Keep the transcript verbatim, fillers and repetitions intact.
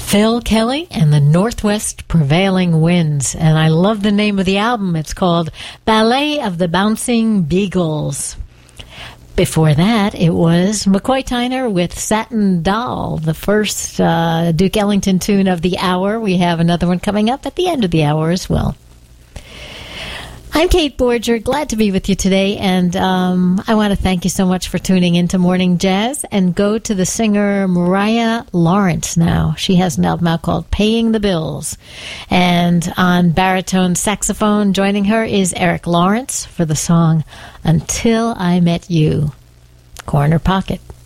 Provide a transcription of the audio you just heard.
Phil Kelly and the Northwest Prevailing Winds. And I love the name of the album. It's called Ballet of the Bouncing Beagles. Before that, it was McCoy Tyner with Satin Doll, the first uh, Duke Ellington tune of the hour. We have another one coming up at the end of the hour as well. I'm Kate Borger, glad to be with you today, and um, I want to thank you so much for tuning into Morning Jazz, and go to the singer Mariah Lawrence now. She has an album out called Paying the Bills, and on baritone saxophone joining her is Eric Lawrence for the song Until I Met You. Corner Pocket.